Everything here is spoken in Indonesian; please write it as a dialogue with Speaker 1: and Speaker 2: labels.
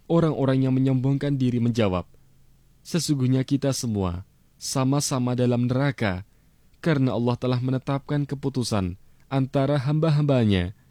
Speaker 1: Orang-orang yang menyombongkan diri menjawab, "Sesungguhnya kita semua sama-sama dalam neraka, karena Allah telah menetapkan keputusan antara hamba-hambanya